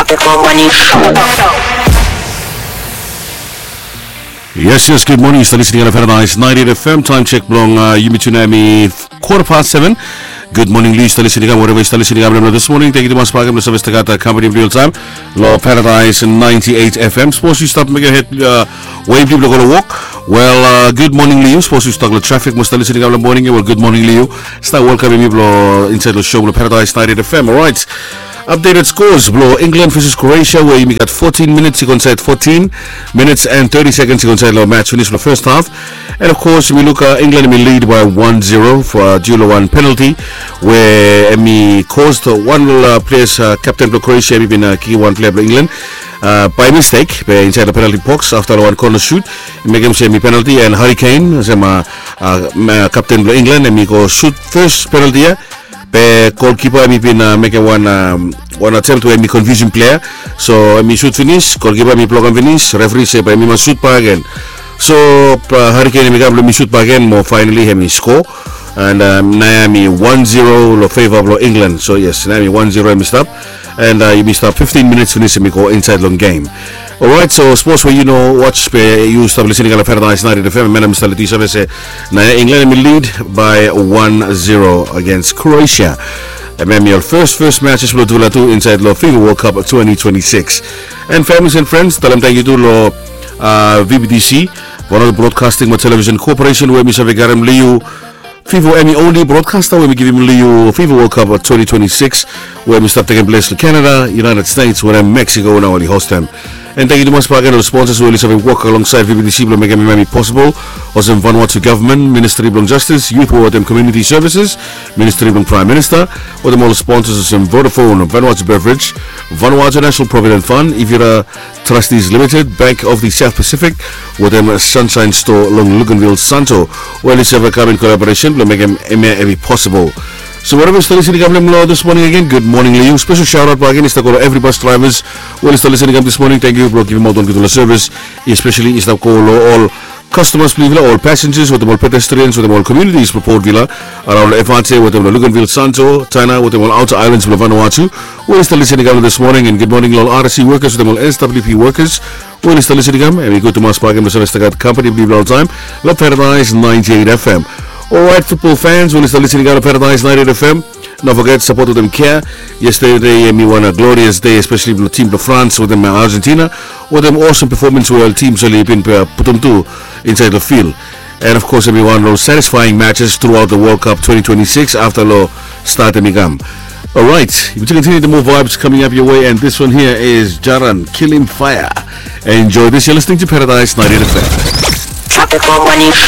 Yes, good morning. You're listening to Paradise 98 FM. Time check belong Yumi Tsunami 7:15. Good morning, Lee. You're listening to whatever you're listening to this morning. Thank you to my program, the service to company of real time. Law Paradise 98 FM. Suppose you stop making a hit wave people are going to walk. Well, good morning, Leo. Suppose you start the traffic. Must listening in the morning. Well, good morning, Leo. Start welcoming people inside the show, Paradise 98 FM. All right. Updated scores, blow England versus Croatia, where you got 14 minutes, you can say 14 minutes and 30 seconds, you can say the match finished for the first half. And of course, we look at England, we lead by 1-0 for a dual one penalty, where we caused one player's captain of Croatia, been a key one player of England, by mistake, inside the penalty box after one corner shoot, make him say me penalty, and Harry Kane, as captain of England, and we go shoot first penalty. The goalkeeper been making one attempt to me confusion player, so me shoot finish, goalkeeper me block and finish, referee say by me must shoot back again. So Hurricane me shoot back again, more finally me score, and now me 1-0 favor of England. So yes, now me 1-0 me stop, and you me stop 15 minutes finish me go inside long game. Alright, so sports where you know watch you stop listening to Paradise 90 FM. My name is Leticia Vese. Now England will lead by 1-0 against Croatia. And then your first matches will do inside the FIFA World Cup 2026. And families and friends, tell them thank you to VBTC, one of the broadcasting television corporation where we have Garam Liu FIFA Emmy only broadcaster where we give him Liu FIFA World Cup 2026 where we start taking place in Canada, United States, where Mexico now we host them. And thank you to most of the sponsors who will work alongside VBTC to make it possible. Also, Vanuatu Government, Ministry of Justice, Youth World and Community Services, Ministry of Prime Minister, or the all sponsors of Vodafone, Vanuatu Beverage, Vanuatu National Provident Fund, if you're a Trustees Limited, Bank of the South Pacific, with them Sunshine Store along Luganville, Santo, where it's ever come in collaboration to make it possible. So whatever is listening to this morning again, good morning Leo. Special shout out again is to go to every bus drivers who is listening this morning. Thank you for giving out on good service, especially is to call all customers, all passengers, with all pedestrians, with all communities for Port Vila, around FRT, with them Luganville, Santo, China, with them all outer islands of Vanuatu, who is listening this morning, and good morning all RSC workers, with them all SWP workers, who is listening and we go to Mas Park and the service to company all time, Love Paradise 98 FM. Alright, football fans, when you're listening to Paradise 98 FM, don't forget support with them care. Yesterday, we won a glorious day, especially with the team of France, with them Argentina, with them awesome performance with our teams really been put them to inside the field. And of course, we won those satisfying matches throughout the World Cup 2026 after the start of Migam. Alright, you continue the more vibes coming up your way, and this one here is Jaran, Killing Fire. Enjoy this, you're listening to Paradise 98 FM.